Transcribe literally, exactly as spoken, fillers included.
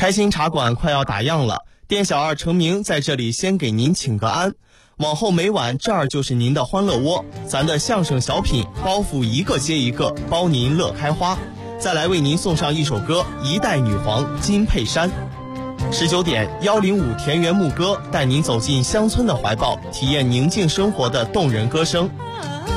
开心茶馆快要打烊了，店小二成名在这里先给您请个安，往后每晚这儿就是您的欢乐窝，咱的相声小品包袱一个接一个，包您乐开花。再来为您送上一首歌《一代女皇金佩珊》。十九点一零五田园牧歌带您走进乡村的怀抱，体验宁静生活的动人歌声。